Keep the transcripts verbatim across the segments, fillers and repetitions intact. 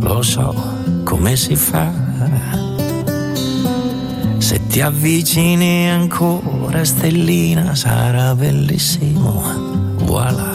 lo so come si fa. Se ti avvicini ancora, stellina, sarà bellissimo. Voilà.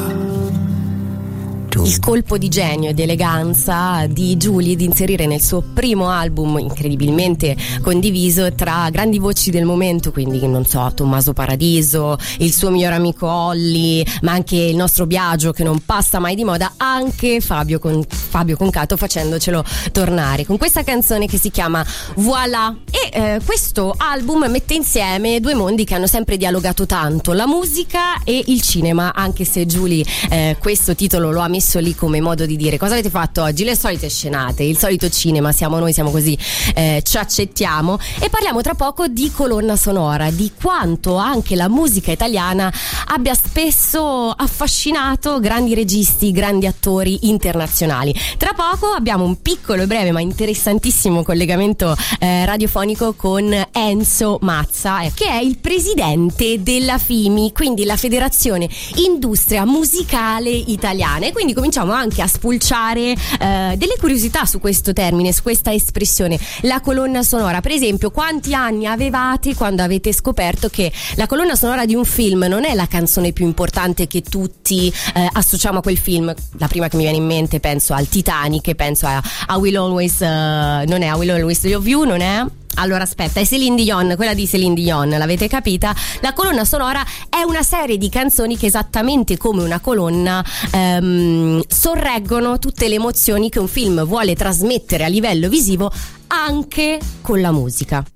Il colpo di genio e di eleganza di Giulia di inserire nel suo primo album, incredibilmente condiviso tra grandi voci del momento, quindi non so, Tommaso Paradiso, il suo miglior amico Olli, ma anche il nostro Biagio che non passa mai di moda, anche Fabio, con, Fabio Concato facendocelo tornare con questa canzone che si chiama Voilà. E eh, questo album mette insieme due mondi che hanno sempre dialogato tanto, la musica e il cinema, anche se Giulia eh, questo titolo lo ha messo lì come modo di dire cosa avete fatto oggi, le solite scenate, il solito cinema, siamo noi, siamo così, eh, ci accettiamo. E parliamo tra poco di colonna sonora, di quanto anche la musica italiana abbia spesso affascinato grandi registi, grandi attori internazionali. Tra poco abbiamo un piccolo e breve ma interessantissimo collegamento eh, radiofonico con Enzo Mazza, eh, che è il presidente della F I M I, quindi la Federazione Industria Musicale Italiana, e quindi cominciamo anche a spulciare eh, delle curiosità su questo termine, su questa espressione, la colonna sonora. Per esempio, quanti anni avevate quando avete scoperto che la colonna sonora di un film non è la canzone più importante che tutti eh, associamo a quel film? La prima che mi viene in mente, penso al Titanic, penso a, a Will Always uh, non è a Will Always Love You, non è? Allora aspetta, è Céline Dion, quella di Céline Dion, l'avete capita? La colonna sonora è una serie di canzoni che, esattamente come una colonna, ehm, sorreggono tutte le emozioni che un film vuole trasmettere a livello visivo, anche con la musica.